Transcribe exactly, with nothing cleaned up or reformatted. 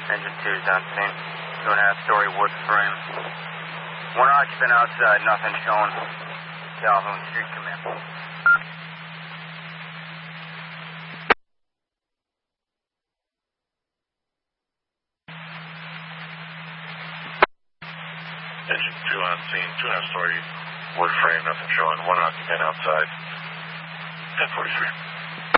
Engine two's on scene. Two and a half story wood frame. One occupant outside, nothing shown. Calhoun Street, come in. Engine two on scene, two and a half story wood frame, nothing showing. One occupant outside. ten forty-three.